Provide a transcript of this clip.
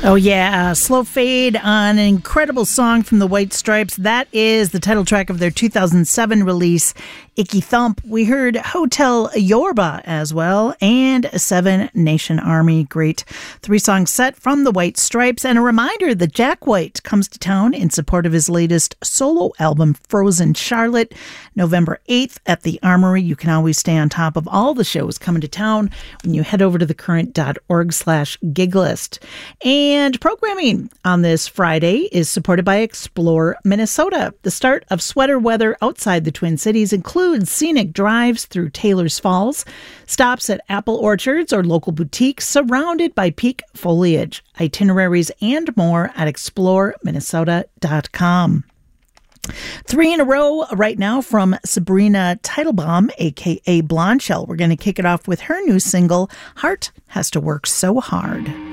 Oh, yeah. Slow Fade on an incredible song from the White Stripes. That is the title track of their 2007 release, Icky Thump. We heard Hotel Yorba as well, and Seven Nation Army. Great three-song set from the White Stripes. And a reminder that Jack White comes to town in support of his latest solo album, Frozen Charlotte, November 8th at the Armory. You can always stay on top of all the shows coming to town when you head over to thecurrent.org/giglist. And programming on this Friday is supported by Explore Minnesota. The start of sweater weather outside the Twin Cities includes scenic drives through Taylor's Falls, stops at apple orchards or local boutiques surrounded by peak foliage, itineraries, and more at exploreminnesota.com. 3 in a row right now from Sabrina Teitelbaum, a.k.a. Blondshell. We're going to kick it off with her new single, Heart Has to Work So Hard.